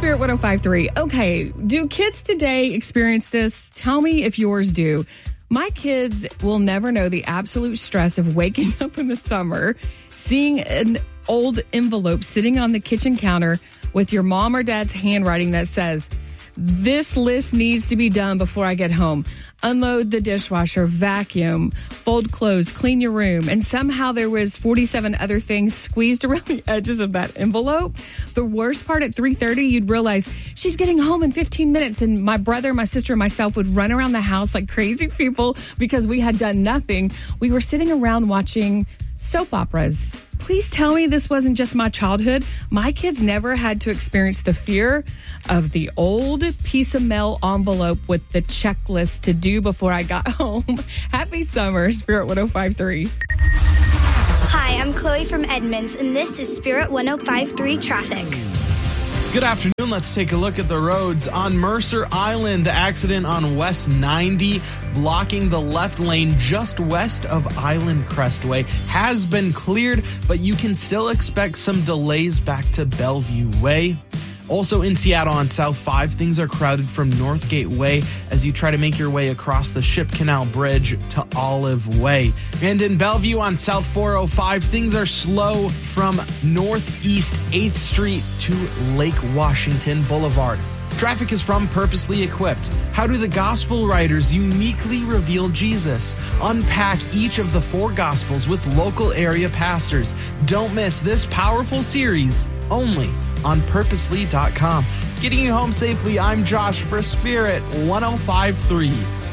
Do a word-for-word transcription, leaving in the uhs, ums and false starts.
Spirit one oh five three. Okay, do kids today experience this? Tell me if yours do. My kids will never know the absolute stress of waking up in the summer, seeing an old envelope sitting on the kitchen counter with your mom or dad's handwriting that says, "This list needs to be done before I get home. Unload the dishwasher, vacuum, fold clothes, clean your room." And somehow there was forty-seven other things squeezed around the edges of that envelope. The worst part, at three thirty, you'd realize she's getting home in fifteen minutes. And my brother, my sister, and myself would run around the house like crazy people because we had done nothing. We were sitting around watching soap operas. Please tell me this wasn't just my childhood. My kids never had to experience the fear of the old piece of mail envelope with the checklist to do before I got home. Happy summer, Spirit one oh five three. Hi, I'm Chloe from Edmonds, and this is Spirit one oh five three Traffic. Good afternoon. Let's take a look at the roads. On Mercer Island, the accident on West ninety blocking the left lane just west of Island Crestway has been cleared, but you can still expect some delays back to Bellevue Way. Also in Seattle on South five, things are crowded from Northgate Way as you try to make your way across the Ship Canal Bridge to Olive Way. And in Bellevue on South four oh five, things are slow from Northeast eighth Street to Lake Washington Boulevard. Traffic is from Purposely Equipped. How do the gospel writers uniquely reveal Jesus? Unpack each of the four gospels with local area pastors. Don't miss this powerful series only on purposely dot com. Getting you home safely, I'm Josh for Spirit one oh five three.